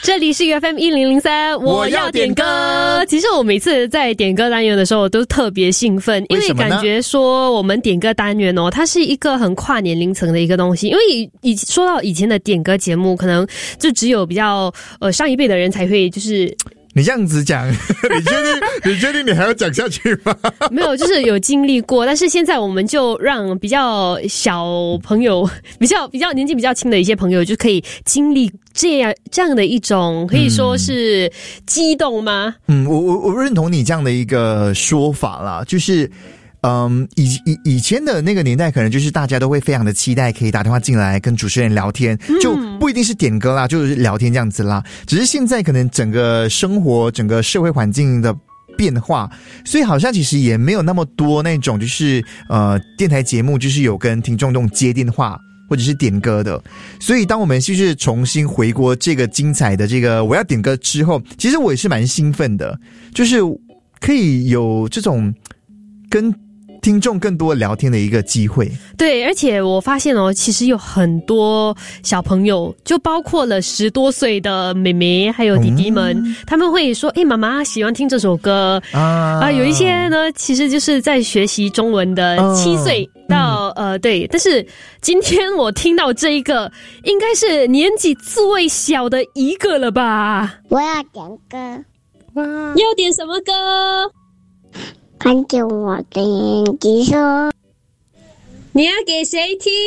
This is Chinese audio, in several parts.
这里是 FM1003， 我要点歌。其实我每次在点歌单元的时候，我都特别兴奋，因为感觉说我们点歌单元哦，它是一个很跨年龄层的一个东西。因为说到以前的点歌节目，可能就只有比较上一辈的人才会就是。 你这样子讲，你确定你还要讲下去吗？ 没有，就是有经历过，但是现在我们就让比较小朋友、比较年纪比较轻的一些朋友，就可以经历这样的一种，可以说是激动吗？ 我认同你这样的一个说法啦，就是。以前的那个年代，可能就是大家都会非常的期待可以打电话进来跟主持人聊天，就不一定是点歌啦，就是聊天这样子啦。只是现在可能整个生活、整个社会环境的变化，所以好像其实也没有那么多那种就是电台节目就是有跟听众那种接电话或者是点歌的。所以当我们就是重新回国这个精彩的这个我要点歌之后，其实我也是蛮兴奋的，就是可以有这种跟听众更多聊天的一个机会。 对，而且我发现哦，其实有很多小朋友，就包括了10多岁的妹妹还有弟弟们，他们会说妈妈喜欢听这首歌啊。有一些呢其实就是在学习中文的7岁到对，但是今天我听到这一个应该是年纪最小的一个了吧。 我要点歌。 哇，要点什么歌？ 看着我的眼睛说， 你要给谁听？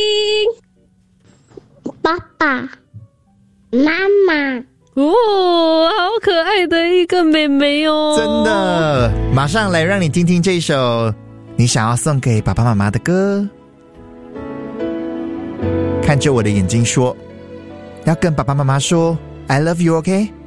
爸爸妈妈。 好可爱的一个妹妹哦， 真的。马上来让你听听这一首你想要送给爸爸妈妈的歌。看着我的眼睛说，要跟爸爸妈妈说 I love you, OK？